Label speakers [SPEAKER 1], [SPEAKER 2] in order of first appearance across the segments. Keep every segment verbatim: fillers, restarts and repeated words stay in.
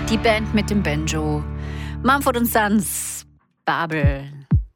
[SPEAKER 1] Die Band mit dem Banjo. Mumford und Sons, Babel.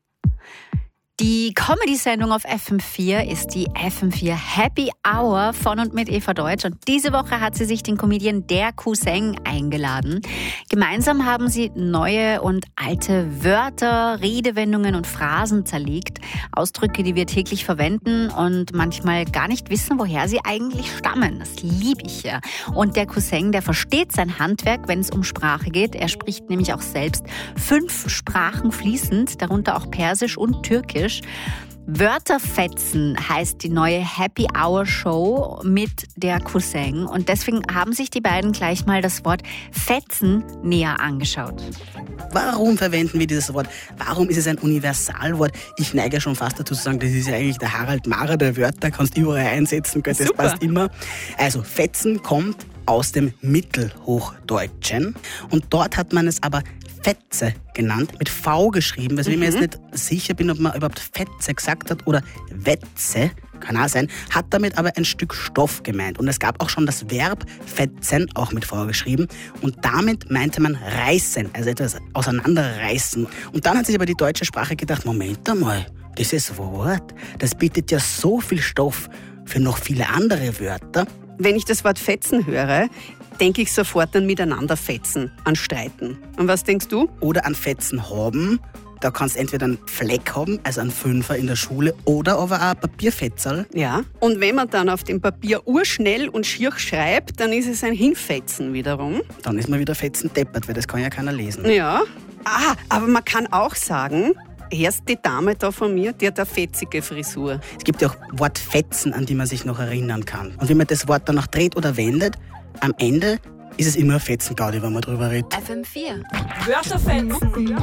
[SPEAKER 1] Die Comedy-Sendung auf F M vier ist die F M vier Happy Hour von und mit Eva Deutsch. Und diese Woche hat sie sich den Comedian Der Cousin eingeladen. Gemeinsam haben sie neue und alte Wörter, Redewendungen und Phrasen zerlegt. Ausdrücke, die wir täglich verwenden und manchmal gar nicht wissen, woher sie eigentlich stammen. Das liebe ich ja. Und der Cousin, der versteht sein Handwerk, wenn es um Sprache geht. Er spricht nämlich auch selbst fünf Sprachen fließend, darunter auch Persisch und Türkisch. Wörterfetzen heißt die neue Happy Hour Show mit Der Cousin. Und deswegen haben sich die beiden gleich mal das Wort Fetzen näher angeschaut.
[SPEAKER 2] Warum verwenden wir dieses Wort? Warum ist es ein Universalwort? Ich neige schon fast dazu zu sagen, das ist ja eigentlich der Harald Mahrer der Wörter, kannst überall einsetzen, das
[SPEAKER 1] Super.
[SPEAKER 2] Passt immer. Also Fetzen kommt aus dem Mittelhochdeutschen und dort hat man es aber Fetze genannt, mit V geschrieben, weswegen mhm. ich mir jetzt nicht sicher bin, ob man überhaupt Fetze gesagt hat oder Wetze, kann auch sein, hat damit aber ein Stück Stoff gemeint. Und es gab auch schon das Verb fetzen, auch mit V geschrieben, und damit meinte man reißen, also etwas auseinanderreißen. Und dann hat sich aber die deutsche Sprache gedacht, Moment einmal, dieses Wort, das bietet ja so viel Stoff für noch viele andere Wörter.
[SPEAKER 3] Wenn ich das Wort fetzen höre, denke ich sofort an miteinander fetzen, an streiten. Und was denkst du?
[SPEAKER 2] Oder an Fetzen haben. Da kannst du entweder einen Fleck haben, also einen Fünfer in der Schule, oder aber auch ein Papierfetzerl.
[SPEAKER 3] Ja. Und wenn man dann auf dem Papier urschnell und schier schreibt, dann ist es ein Hinfetzen wiederum.
[SPEAKER 2] Dann ist man wieder fetzen deppert, weil das kann ja keiner lesen.
[SPEAKER 3] Ja. Ah, aber man kann auch sagen, erst die Dame da von mir, die hat eine fetzige Frisur.
[SPEAKER 2] Es gibt ja auch Wortfetzen, an die man sich noch erinnern kann. Und wenn man das Wort danach dreht oder wendet, am Ende ist es immer ein Fetzengaudi, wenn man drüber redet.
[SPEAKER 1] F M vier.
[SPEAKER 4] Wörterfetzen.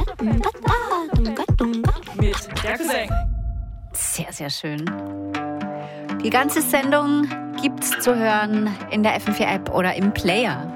[SPEAKER 4] Mit Der Cousin.
[SPEAKER 1] Sehr, sehr schön. Die ganze Sendung gibt's zu hören in der F M vier App oder im Player.